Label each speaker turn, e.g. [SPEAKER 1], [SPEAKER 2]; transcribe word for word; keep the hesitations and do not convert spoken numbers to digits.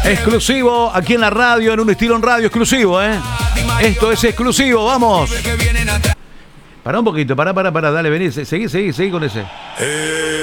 [SPEAKER 1] Exclusivo aquí en la radio, en un estilo en radio exclusivo, ¿eh? Esto es exclusivo, vamos. Pará un poquito, pará, pará, pará, dale, vení, seguí, seguí, seguí con ese.